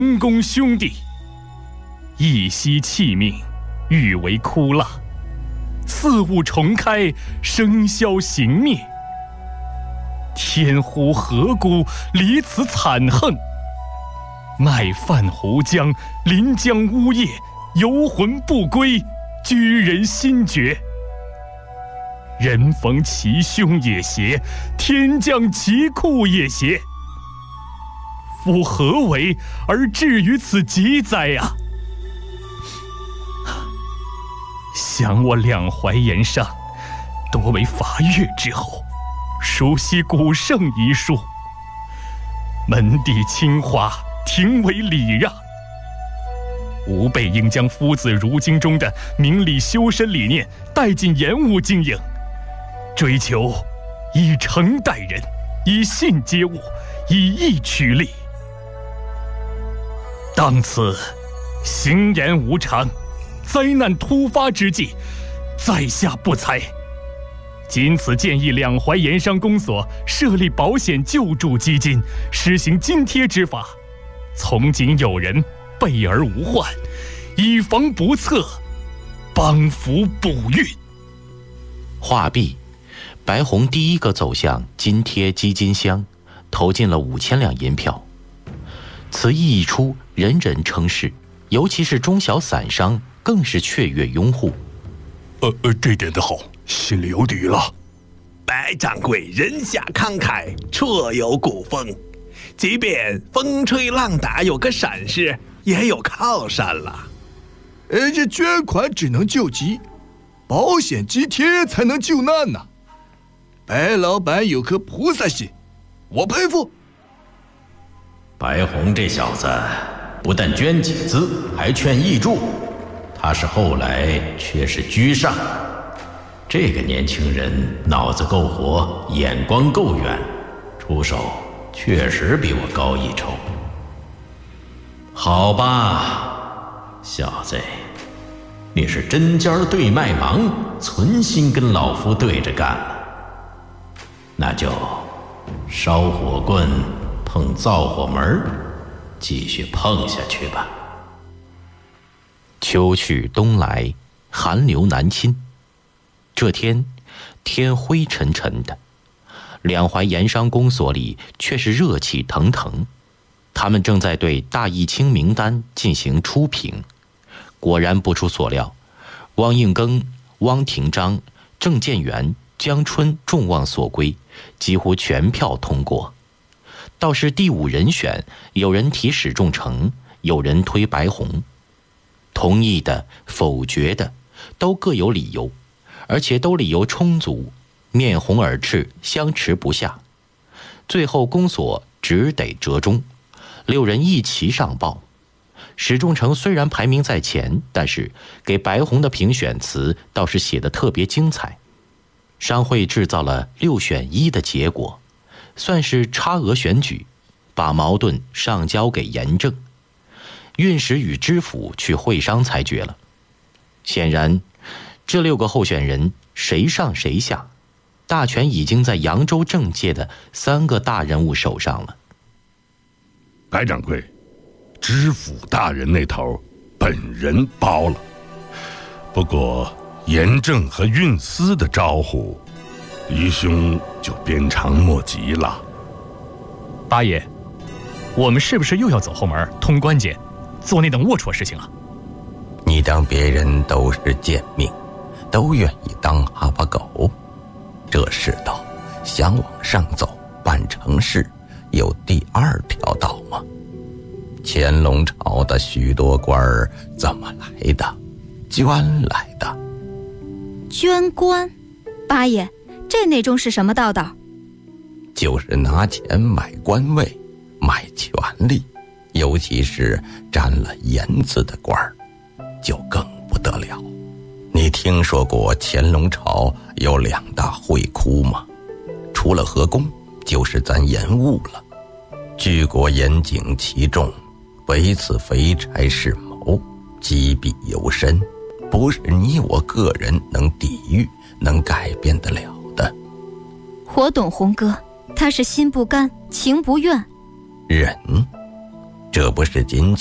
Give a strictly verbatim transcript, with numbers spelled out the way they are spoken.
分工兄弟，一夕弃命，欲为枯蜡；四物重开，生消形灭。天乎何辜，离此惨横？卖饭胡浆，临江呜咽，游魂不归，居人心绝。人逢其凶也邪，天降其酷也邪。夫何为而至于此极哉啊！想我两淮盐商，多为伐越之后，熟悉古圣遗术，门第清华，廷为礼让。吾辈应将夫子如经中的明理修身理念带进盐务经营，追求以诚待人，以信接物，以义取利。当此行言无常，灾难突发之际，在下不才。今此建议两淮盐商公所设立保险救助基金，实行津贴之法，从谨有人，备而无患，以防不测，帮扶补运。 话毕，白虹第一个走向津贴基金箱，投进了五千两银票。此意一出，人人称是，尤其是中小散商更是雀跃拥护。 呃呃，这点子好，心里有底了。 白掌柜人下慷慨，绰有古风，即便风吹浪打有个闪失，也有靠山了。 呃，这捐款只能救急，保险津贴才能救难呐。白老板有颗菩萨心，我佩服。 白虹这小子不但捐己资，还劝义助，他是后来却是居上。这个年轻人脑子够活，眼光够远，出手确实比我高一筹。好吧，小子，你是针尖对麦芒，存心跟老夫对着干了，那就烧火棍碰灶火门，继续碰下去吧。 秋去冬来，寒流难侵。这天天灰沉沉的，两淮盐商公所里却是热气腾腾。他们正在对大义清名单进行初评，果然不出所料，汪应庚、汪廷章、郑建元、江春众望所归，几乎全票通过。倒是第五人选，有人提史仲成，有人推白虹。同意的、否决的，都各有理由，而且都理由充足，面红耳赤，相持不下。最后公所只得折中，六人一齐上报。史仲成虽然排名在前，但是给白虹的评选词倒是写得特别精彩。商会制造了六选一的结果，算是差额选举，把矛盾上交给盐政。运使与知府去会商裁决了。显然这六个候选人谁上谁下，大权已经在扬州政界的三个大人物手上了。 白掌柜，知府大人那头本人包了，不过盐政和运司的招呼，愚兄就鞭长莫及了。 八爷，我们是不是又要走后门通关节，做那等龌龊事情了？ 你当别人都是贱命，都愿意当哈巴狗？这世道想往上走，办成事有第二条道吗？乾隆朝的许多官儿怎么来的？捐来的。 捐官？八爷，这内中是什么道道？ 就是拿钱买官位，买权力，尤其是沾了盐字的官儿，就更不得了。你听说过乾隆朝有两大会窟吗？除了河工，就是咱盐务了。举国严谨其重，唯此肥差是谋，积弊尤深，不是你我个人能抵御、能改变得了的。 我懂洪哥，他是心不甘情不愿。 忍， 这不是仅